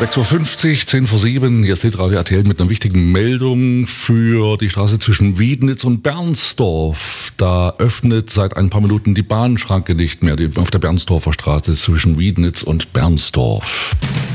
6.50 Uhr, 10 vor 7, hier ist Hitradio RTL mit einer wichtigen Meldung für die Straße zwischen Wiednitz und Bernsdorf. Da öffnet seit ein paar Minuten die Bahnschranke nicht mehr, auf der Bernsdorfer Straße zwischen Wiednitz und Bernsdorf.